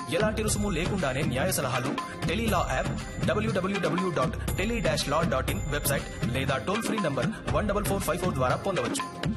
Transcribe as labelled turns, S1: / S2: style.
S1: ఎలాంటి రుసుము లేకుండానే న్యాయ సలహాలు టెలీలా యాప్, www.tele-law.in వెబ్సైట్ లేదా టోల్ ఫ్రీ నంబర్ 14454 ద్వారా పొందవచ్చు.